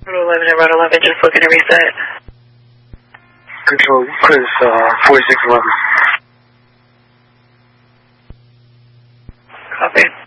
11 at Route 11, just looking to reset. Control, Chris, 4611. Copy.